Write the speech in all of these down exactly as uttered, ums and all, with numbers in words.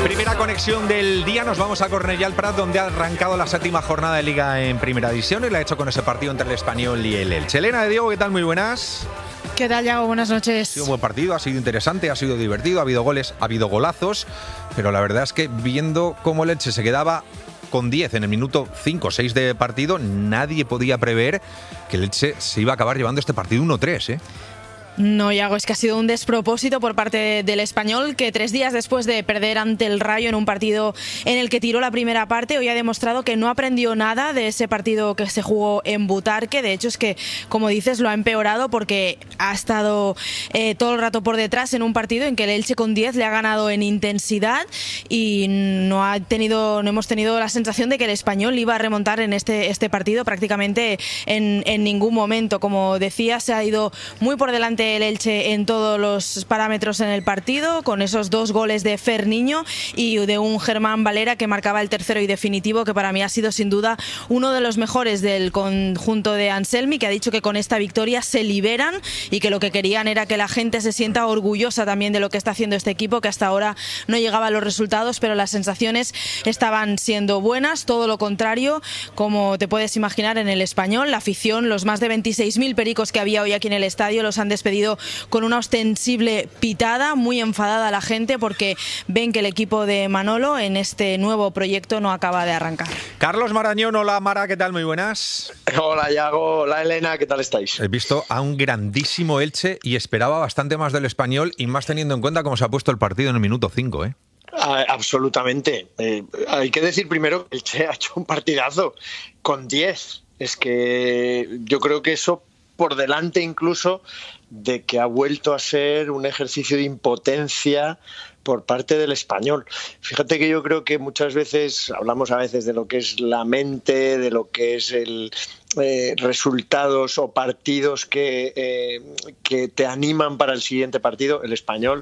Primera conexión del día, nos vamos a Cornellà al Prat, donde ha arrancado la séptima jornada de Liga en Primera División y la ha hecho con ese partido entre el Español y el Elche. Elena de Diego, ¿qué tal? Muy buenas. ¿Qué tal, Yago? Buenas noches. Ha sido un buen partido, ha sido interesante, ha sido divertido, ha habido goles, ha habido golazos, pero la verdad es que viendo cómo el Elche se quedaba con diez en el minuto cinco o seis de partido, nadie podía prever que el Elche se iba a acabar llevando este partido uno tres, ¿eh? No, Yago, es que ha sido un despropósito por parte del Español, que tres días después de perder ante el Rayo en un partido en el que tiró la primera parte, hoy ha demostrado que no aprendió nada de ese partido que se jugó en Butarque. De hecho, es que, como dices, lo ha empeorado porque ha estado eh, todo el rato por detrás en un partido en que el Elche con diez le ha ganado en intensidad y no ha tenido, no hemos tenido la sensación de que el Español iba a remontar en este, este partido prácticamente en, en ningún momento. Como decía, se ha ido muy por delante el Elche en todos los parámetros en el partido, con esos dos goles de Ferniño y de un Germán Valera que marcaba el tercero y definitivo, que para mí ha sido sin duda uno de los mejores del conjunto de Anselmi, que ha dicho que con esta victoria se liberan y que lo que querían era que la gente se sienta orgullosa también de lo que está haciendo este equipo, que hasta ahora no llegaba a los resultados, pero las sensaciones estaban siendo buenas. Todo lo contrario, como te puedes imaginar, en el Español, la afición, los más de veintiséis mil pericos que había hoy aquí en el estadio, los han despedido con una ostensible pitada, muy enfadada la gente porque ven que el equipo de Manolo en este nuevo proyecto no acaba de arrancar. Carlos Marañón, hola Mara, ¿qué tal? Muy buenas. Hola Yago, hola Elena, ¿qué tal estáis? He visto a un grandísimo Elche y esperaba bastante más del Español, y más teniendo en cuenta cómo se ha puesto el partido en el minuto cinco, ¿eh? Ah, absolutamente. Eh, hay que decir primero que el Elche ha hecho un partidazo con diez. Es que yo creo que eso por delante incluso de que ha vuelto a ser un ejercicio de impotencia por parte del Español. Fíjate que yo creo que muchas veces hablamos a veces de lo que es la mente, de lo que es el eh, resultados o partidos que, eh, que te animan para el siguiente partido. El Español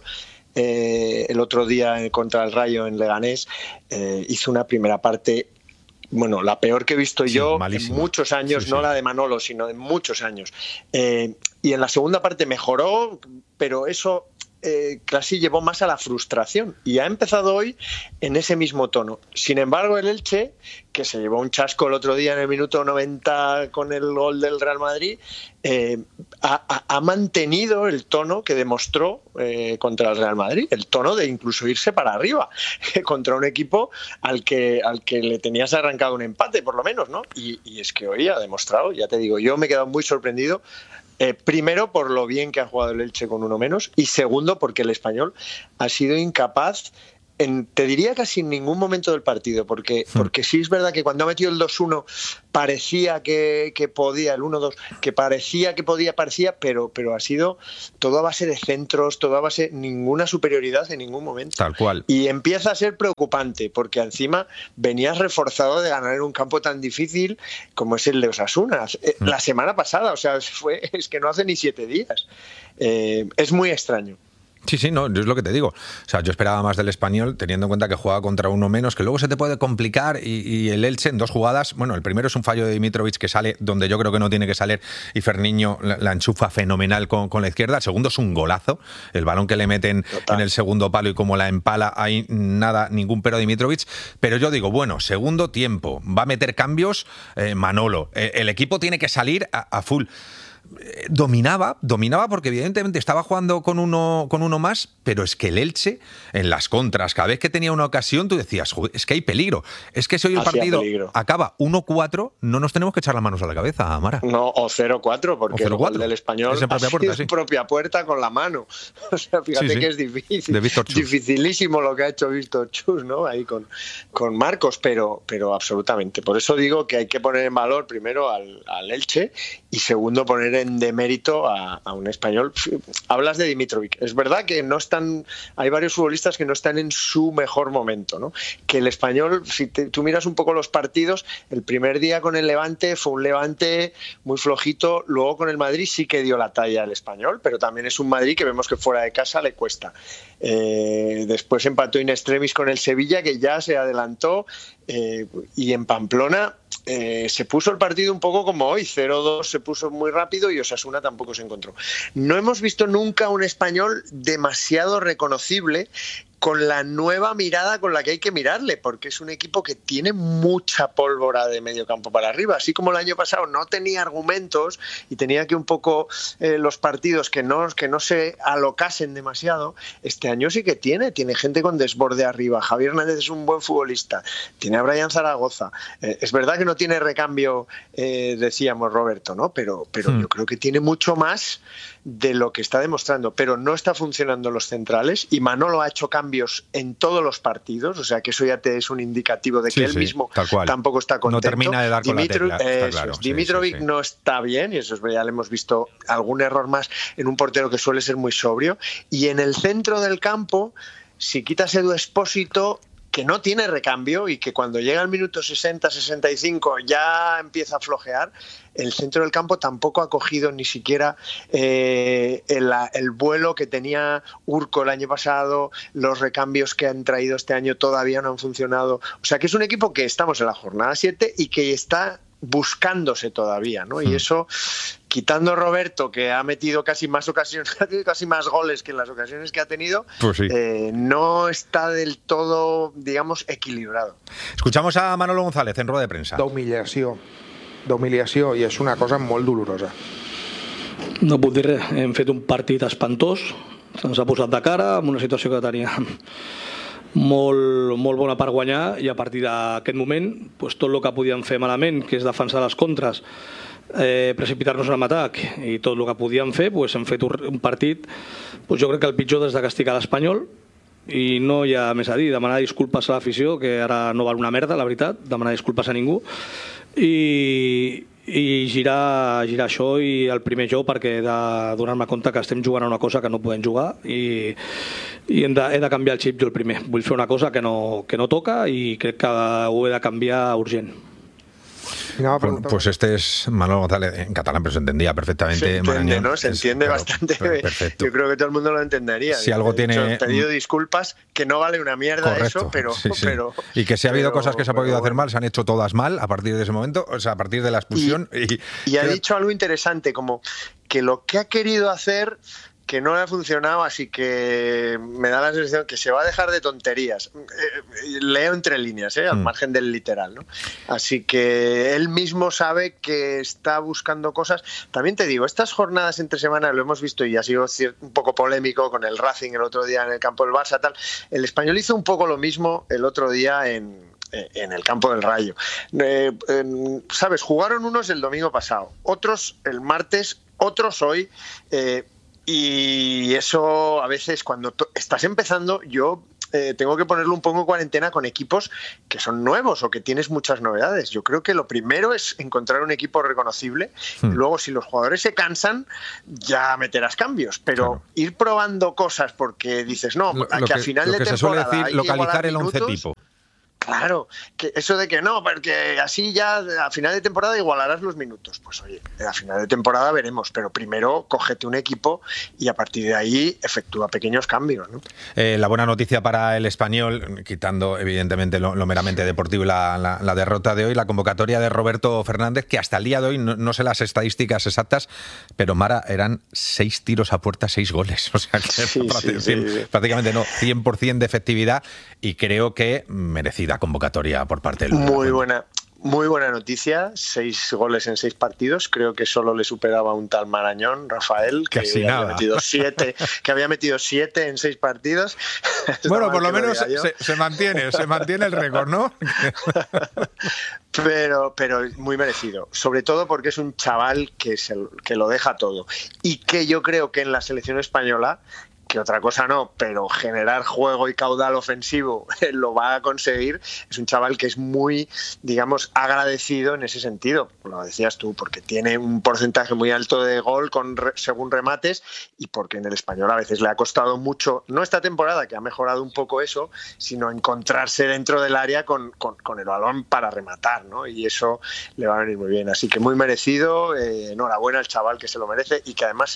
eh, el otro día contra el Rayo en Leganés eh, hizo una primera parte, bueno, la peor que he visto sí, yo malísimo. En muchos años, sí, no sí. La de Manolo, sino en muchos años. Eh, y en la segunda parte mejoró, pero eso eh, casi llevó más a la frustración. Y ha empezado hoy en ese mismo tono. Sin embargo, el Elche, que se llevó un chasco el otro día en el minuto noventa con el gol del Real Madrid, eh, ha, ha mantenido el tono que demostró eh, contra el Real Madrid, el tono de incluso irse para arriba contra un equipo al que, al que le tenías arrancado un empate, por lo menos, ¿no? Y, y es que hoy ha demostrado, ya te digo, yo me he quedado muy sorprendido. Eh, primero, por lo bien que ha jugado el Elche con uno menos, y segundo, porque el Español ha sido incapaz, en, te diría casi en ningún momento del partido, porque, sí. porque sí es verdad que cuando ha metido el dos uno parecía que, que podía, el uno dos, que parecía que podía, parecía, pero, pero ha sido todo a base de centros, todo a base, ninguna superioridad en ningún momento. Tal cual. Y empieza a ser preocupante, porque encima venías reforzado de ganar en un campo tan difícil como es el de Osasuna. Mm. La semana pasada, o sea, fue, es que no hace ni siete días. Eh, es muy extraño. Sí, sí, no, es lo que te digo. O sea, yo esperaba más del Español, teniendo en cuenta que juega contra uno menos, que luego se te puede complicar, y, y el Elche en dos jugadas, bueno, el primero es un fallo de Dimitrovic que sale donde yo creo que no tiene que salir, y Ferniño la, la enchufa fenomenal con, con la izquierda. El segundo es un golazo, el balón que le meten Total. En el segundo palo y como la empala, ahí nada, ningún pero Dimitrovic. Pero yo digo, bueno, segundo tiempo, va a meter cambios eh, Manolo, el, el equipo tiene que salir a, a full. Dominaba, dominaba porque evidentemente estaba jugando con uno, con uno más, pero es que el Elche, en las contras, cada vez que tenía una ocasión, tú decías, joder, es que hay peligro. Es que si hoy el partido peligro. acaba uno cuatro, no nos tenemos que echar las manos a la cabeza, Amara. No, o cero cuatro, porque el gol del Español es en propia puerta, sí. propia puerta con la mano. O sea, fíjate sí, sí. que es difícil. Dificilísimo lo que ha hecho Víctor Chus, ¿no? Ahí con, con Marcos, pero, pero absolutamente. Por eso digo que hay que poner en valor primero al, al Elche y segundo poner en de mérito a, a un Español. Hablas de Dimitrovic. Es verdad que no están, hay varios futbolistas que no están en su mejor momento, ¿no? Que el Español, si te, tú miras un poco los partidos, el primer día con el Levante fue un Levante muy flojito, luego con el Madrid sí que dio la talla al Español, pero también es un Madrid que vemos que fuera de casa le cuesta. Eh, después empató in extremis con el Sevilla, que ya se adelantó, eh, y en Pamplona Eh, se puso el partido un poco como hoy, cero dos se puso muy rápido y Osasuna tampoco se encontró. No hemos visto nunca un Español demasiado reconocible, con la nueva mirada con la que hay que mirarle, porque es un equipo que tiene mucha pólvora de medio campo para arriba, así como el año pasado no tenía argumentos y tenía que un poco eh, los partidos que no, que no se alocasen demasiado. Este año sí que tiene, tiene gente con desborde arriba. Javier Hernández es un buen futbolista, tiene a Brian Zaragoza, eh, es verdad que no tiene recambio, eh, decíamos Roberto, ¿no? Pero, pero hmm. yo creo que tiene mucho más de lo que está demostrando, pero no está funcionando los centrales y Manolo ha hecho cambios en todos los partidos, o sea que eso ya te es un indicativo de que sí, él sí, mismo tampoco está contento. No termina de dar con Dimitro, la tecla, está claro. sí, Dimitrovic sí, sí. no está bien, y eso es, ya le hemos visto algún error más en un portero que suele ser muy sobrio, y en el centro del campo, si quitas Edu Expósito, que no tiene recambio y que cuando llega al minuto sesenta, sesenta y cinco ya empieza a flojear, el centro del campo tampoco ha cogido ni siquiera eh, el, el vuelo que tenía Urco el año pasado, los recambios que han traído este año todavía no han funcionado. O sea que es un equipo que estamos en la jornada siete y que está buscándose todavía, ¿no? Y eso, quitando Roberto, que ha metido casi más ocasiones, casi más goles que en las ocasiones que ha tenido, pues sí. eh, no está del todo, digamos, equilibrado. Escuchamos a Manolo González en rueda de prensa. D'humiliació, d'humiliació, i és una cosa molt dolorosa. No puc dir res, hem fet un partit espantós, se'ns ha posat de cara amb una situació que teníem molt, molt bona per guanyar, i a partir d'aquest moment pues, tot el que podíem fer malament, que és defensar les contres, eh, precipitar-nos en l'atac i tot el que podíem fer, pues, hem fet un partit pues, jo crec que el pitjor des de que estic a l'Espanyol, i no hi ha més a dir. Demanar disculpes a l'afició, que ara no val una merda, la veritat, demanar disculpes a ningú, i i girar, girar això i el primer jo, perquè he de donar-me compte que estem jugant a una cosa que no podem jugar, i, i hem de, he de canviar el xip jo el primer. Vull fer una cosa que no, que no toca i crec que ho he de canviar urgent. No, bueno, pues este es Manolo González en catalán, pero se entendía perfectamente. Se entiende, Marañón, ¿no? Se entiende es, bastante. Claro, perfecto. Yo creo que todo el mundo lo entendería. Si algo tiene... He pedido disculpas, que no vale una mierda. Correcto, eso, pero, sí, sí. pero... Y que si ha habido pero, cosas que se ha podido pero, hacer mal, se han hecho todas mal a partir de ese momento, o sea, a partir de la expulsión. Y, y, y ha dicho algo interesante, como que lo que ha querido hacer... que no le ha funcionado, así que me da la sensación que se va a dejar de tonterías. Eh, leo entre líneas, ¿eh? al mm. margen del literal, ¿no? Así que él mismo sabe que está buscando cosas. También te digo, estas jornadas entre semana lo hemos visto y ha sido un poco polémico con el Racing el otro día en el campo del Barça, tal. El Español hizo un poco lo mismo el otro día en... en el campo del Rayo. Eh, eh, ¿Sabes? Jugaron unos el domingo pasado, otros el martes, otros hoy... Eh, Y eso a veces cuando estás empezando, yo eh, tengo que ponerlo un poco en cuarentena con equipos que son nuevos o que tienes muchas novedades. Yo creo que lo primero es encontrar un equipo reconocible hmm. y luego si los jugadores se cansan ya meterás cambios, pero claro. ir probando cosas porque dices, no, lo, que, lo que al final lo de que temporada se suele decir, localizar el once tipo. Claro, que eso de que no, porque así ya a final de temporada igualarás los minutos. Pues oye, a final de temporada veremos, pero primero cógete un equipo y a partir de ahí efectúa pequeños cambios, ¿no? Eh, la buena noticia para el Español, quitando evidentemente lo, lo meramente deportivo y la, la, la derrota de hoy, la convocatoria de Roberto Fernández, que hasta el día de hoy, no, no sé las estadísticas exactas, pero Mara, eran seis tiros a puerta, seis goles. O sea, que sí, prácticamente, sí, sí. prácticamente no, cien por ciento de efectividad y creo que merecida convocatoria por parte del muy buena muy buena noticia, seis goles en seis partidos, creo que solo le superaba a un tal Marañón, Rafael, que Casi había nada. metido siete que había metido siete en seis partidos. Bueno, por lo menos lo se, se mantiene se mantiene el récord, ¿no? pero pero muy merecido, sobre todo porque es un chaval que se, que lo deja todo y que yo creo que en la selección española, que otra cosa no, pero generar juego y caudal ofensivo lo va a conseguir. Es un chaval que es muy, digamos, agradecido en ese sentido, lo decías tú, porque tiene un porcentaje muy alto de gol con según remates y porque en el Español a veces le ha costado mucho, no esta temporada, que ha mejorado un poco eso, sino encontrarse dentro del área con, con, con el balón para rematar, ¿no? Y eso le va a venir muy bien. Así que muy merecido, eh, enhorabuena al chaval que se lo merece y que además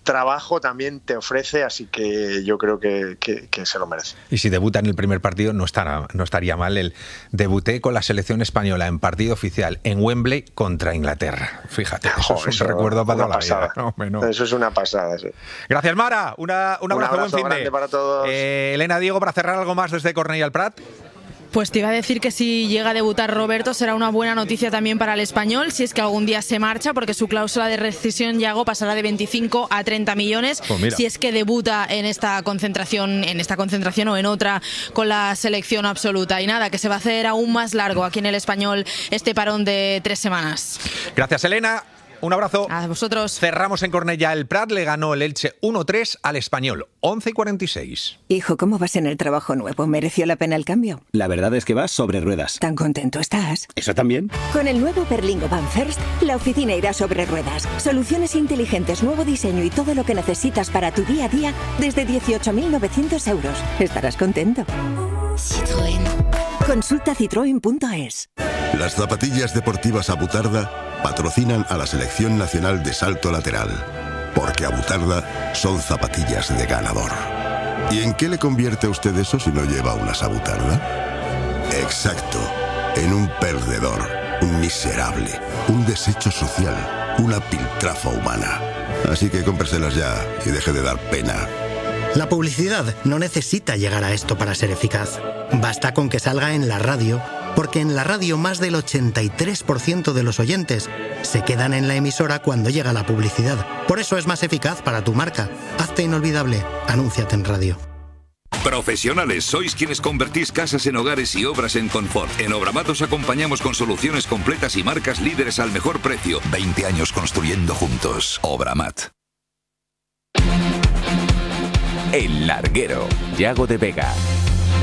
trabajo también te ofrece, así que yo creo que, que, que se lo merece. Y si debuta en el primer partido, no, estará, no estaría mal. El debuté con la selección española en partido oficial en Wembley contra Inglaterra. Fíjate, eso Ojo, es un recuerdo para toda la pasada. vida. No, hombre, no. Eso es una pasada, sí. Gracias, Mara. Una, un abrazo, un abrazo buen fin grande de. para todos. Eh, Elena, Diego, para cerrar algo más desde Cornellà al Prat. Pues te iba a decir que si llega a debutar Roberto será una buena noticia también para el Español, si es que algún día se marcha, porque su cláusula de rescisión, Yago, pasará de veinticinco a treinta millones, pues si es que debuta en esta concentración, en esta concentración o en otra con la selección absoluta. Y nada, que se va a hacer aún más largo aquí en el Español este parón de tres semanas. Gracias, Elena. Un abrazo. A vosotros. Cerramos en Cornellà. El Prat le ganó el Elche uno tres al Español, once y cuarenta y seis. Hijo, ¿cómo vas en el trabajo nuevo? ¿Mereció la pena el cambio? La verdad es que vas sobre ruedas. ¿Tan contento estás? ¿Eso también? Con el nuevo Berlingo Van First, la oficina irá sobre ruedas. Soluciones inteligentes, nuevo diseño y todo lo que necesitas para tu día a día desde dieciocho mil novecientos euros. Estarás contento. Citroën. Consulta citroen punto es. Las zapatillas deportivas Abutarda patrocinan a la Selección Nacional de Salto Lateral, porque Abutarda son zapatillas de ganador. ¿Y en qué le convierte a usted eso si no lleva unas Abutarda? Exacto, en un perdedor, un miserable, un desecho social, una piltrafa humana. Así que cómpreselas ya y deje de dar pena. La publicidad no necesita llegar a esto para ser eficaz. Basta con que salga en la radio, porque en la radio más del ochenta y tres por ciento de los oyentes se quedan en la emisora cuando llega la publicidad. Por eso es más eficaz para tu marca. Hazte inolvidable. Anúnciate en radio. Profesionales, sois quienes convertís casas en hogares y obras en confort. En Obramat os acompañamos con soluciones completas y marcas líderes al mejor precio. veinte años construyendo juntos. Obramat. El Larguero, Yago de Vega.